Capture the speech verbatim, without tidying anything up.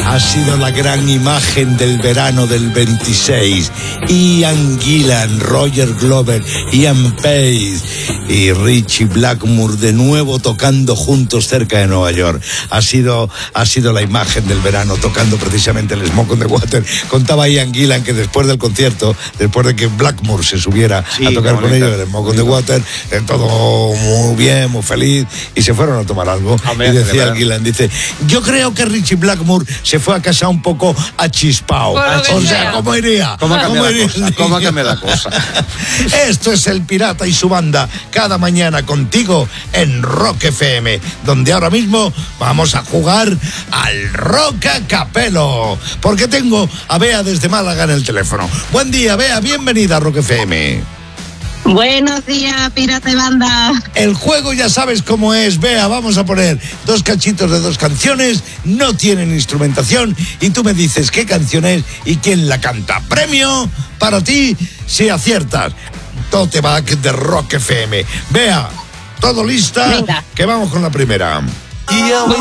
ha sido la gran imagen del verano del veintiséis. Ian Gillan, Roger Glover, Ian Pace y Ritchie Blackmore de nuevo tocando juntos cerca de Nueva York. Ha sido, ha sido la imagen del verano, tocando precisamente el Smoke on the Water. Contaba Ian Gillan que después del concierto, después de que Blackmore se subiera sí, a tocar con ellos el Smoke on the Water, eh, todo muy bien, muy feliz, y se fueron a tomar algo. Amén, y decía Gillan, dice, yo creo que Ritchie Blackmore se fue a casa un poco achispao. Bueno, o sea, sea, ¿cómo iría? ¿Cómo ha cambiado la cosa? ¿Cómo ha cambiado la cosa? Esto es El Pirata y su banda, cada mañana contigo en Rock F M, donde ahora mismo vamos a jugar al Rock a Capelo, porque tengo a Bea desde Málaga en el teléfono. Buen día, Bea, bienvenida a Rock F M. Buenos días, Pirata y banda. El juego ya sabes cómo es, Bea. Vamos a poner dos cachitos de dos canciones, no tienen instrumentación, y tú me dices qué canción es y quién la canta. Premio para ti si aciertas. Tote bag de Rock F M. Bea, ¿todo lista? Venga. Que vamos con la primera.